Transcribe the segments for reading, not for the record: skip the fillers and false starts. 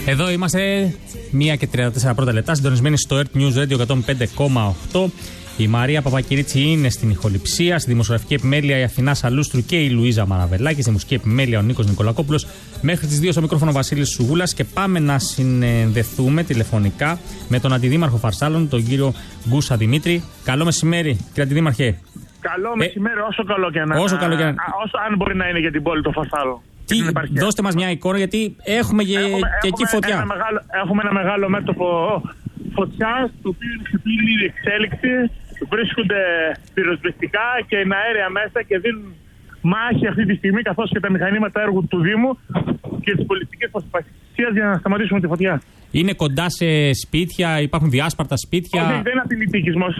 Εδώ είμαστε 1:34 πρώτα λεπτά, συντονισμένοι στο Earth News Radio 105,8. Η Μαρία Παπακυρίτσι είναι στην ηχοληψία, στη δημοσιογραφική επιμέλεια η Αθηνά Σαλούστρου και η Λουίζα Μαραβελάκη, στη μουσική επιμέλεια ο Νίκος Νικολακόπουλος. Μέχρι τις 2 στο μικρόφωνο Βασίλης Σουγούλας και πάμε να συνδεθούμε τηλεφωνικά με τον Αντιδήμαρχο Φαρσάλων, τον κύριο Γκούσα Δημήτρη. Καλό μεσημέρι, κύριε Αντιδήμαρχε. Καλό μεσημέρι, όσο καλό και να είναι. Αν μπορεί να είναι για την πόλη των Φαρσάλων. Δώστε μας μια εικόνα, γιατί έχουμε και εκεί φωτιά. Έχουμε ένα μεγάλο μέτωπο φωτιάς, το οποίο είναι σε πλήρη εξέλιξη. Βρίσκονται πυροσβεστικά και αέρια μέσα και δίνουν μάχη αυτή τη στιγμή, καθώς και τα μηχανήματα έργου του Δήμου και τις πολιτικές προσπαθίες για να σταματήσουμε τη φωτιά. Είναι κοντά σε σπίτια, υπάρχουν διάσπαρτα σπίτια. Όχι, δεν είναι απειλητικισμός.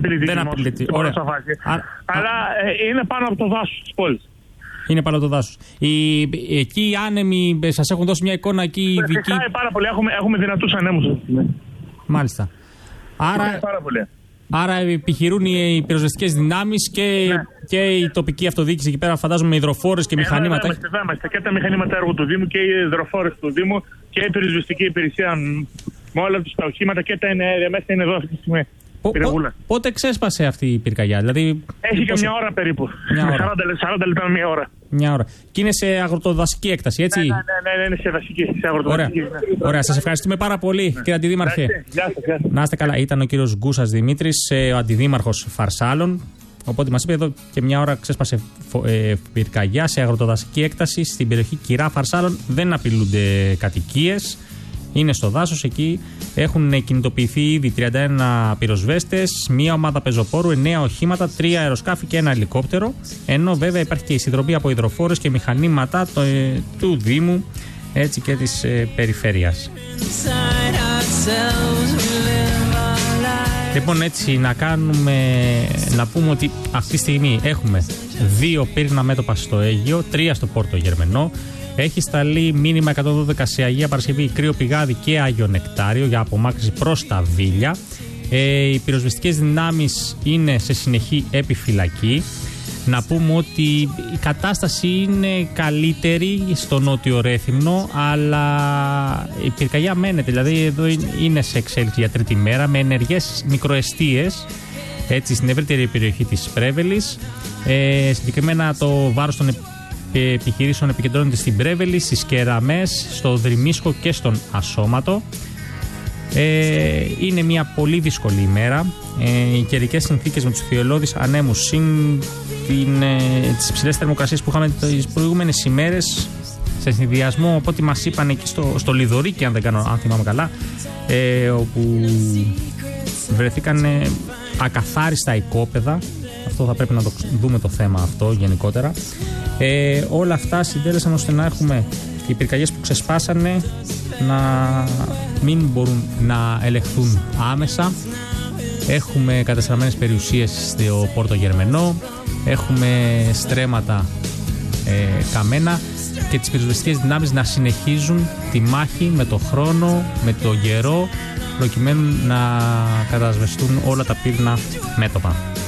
Αλλά είναι πάνω από το δάσος της πόλης. Είναι πάνω από το δάσος. Εκεί οι άνεμοι σας έχουν δώσει μια εικόνα εκεί. Φυσικά πάρα πολύ. Έχουμε δυνατούς ανέμους. Μάλιστα. Άρα επιχειρούν οι πυροσβεστικές δυνάμεις και η τοπική αυτοδιοίκηση εκεί πέρα, φαντάζομαι, με υδροφόρες και μηχανήματα. Είμαστε και τα μηχανήματα έργου του Δήμου και οι υδροφόρες του Δήμου και η πυροσβεστική υπηρεσία με όλα τους τα οχήματα και τα εναέρια μέσα είναι εδώ αυτή τη στιγμή. Πότε ξέσπασε αυτή η πυρκαγιά, δηλαδή? Έχει και μια ώρα περίπου. 40 λεπτά, μια ώρα. Μια ώρα. Και είναι σε αγροτοδασική έκταση, έτσι? Ναι, είναι σε δασική, σε αγροτοδασική. Ωραία, σας ευχαριστούμε πάρα πολύ, κύριε Αντιδήμαρχε. Γεια σας. Να είστε καλά. Ήταν ο κύριος Γκούσας Δημήτρης, ο Αντιδήμαρχος Φαρσάλων. Οπότε μας είπε εδώ και μια ώρα ξέσπασε πυρκαγιά σε αγροτοδασική έκταση στην περιοχή Κυρά Φαρσάλων. Δεν απειλούνται κατοικίες. Είναι στο δάσος, εκεί έχουν κινητοποιηθεί ήδη 31 πυροσβέστες, μία ομάδα πεζοπόρου, 9 οχήματα, 3 αεροσκάφη και ένα ελικόπτερο. Ενώ βέβαια υπάρχει και η συνδρομή από υδροφόρες και μηχανήματα του Δήμου, έτσι, και της περιφέρειας. Λοιπόν, έτσι να πούμε ότι αυτή τη στιγμή έχουμε 2 πύρνα μέτωπα στο Αίγυο, 3 στο Πόρτο Γερμενό. Έχει σταλεί μήνυμα 112 σε Αγία Παρασκευή, Κρύο Πηγάδι και Άγιο Νεκτάριο για απομάκρυνση προς τα Βίλια. Οι πυροσβεστικές δυνάμεις είναι σε συνεχή επιφυλακή. Να πούμε ότι η κατάσταση είναι καλύτερη στο νότιο Ρέθυμνο, αλλά η πυρκαγιά μένεται. Δηλαδή εδώ είναι σε εξέλιξη για τρίτη μέρα με ενεργές μικροεστίες, έτσι, στην ευρύτερη περιοχή της Πρέβελης. Συγκεκριμένα το βάρος των επιχειρήσεων επικεντρώνεται στην Πρέβελη, στις Κεραμές, στο Δρυμίσχο και στον Ασώματο. Είναι μια πολύ δύσκολη ημέρα. Οι καιρικές συνθήκες με τους θειολώδεις ανέμους συν τις υψηλές θερμοκρασίες που είχαμε τις προηγούμενες ημέρες, σε συνδυασμό, από ό,τι μας είπαν εκεί στο Λιδωρίκι, αν θυμάμαι καλά, όπου βρεθήκαν ακαθάριστα οικόπεδα. Αυτό θα πρέπει να το δούμε το θέμα αυτό γενικότερα. Όλα αυτά συντέλεσαν ώστε να έχουμε οι πυρκαγιές που ξεσπάσανε να μην μπορούν να ελεγχθούν άμεσα. Έχουμε καταστραμμένες περιουσίες στο Πόρτο Γερμενό, έχουμε στρέμματα καμένα και τις πυροσβεστικές δυνάμεις να συνεχίζουν τη μάχη με το χρόνο, με το καιρό, προκειμένου να κατασβεστούν όλα τα πύρνα μέτωπα.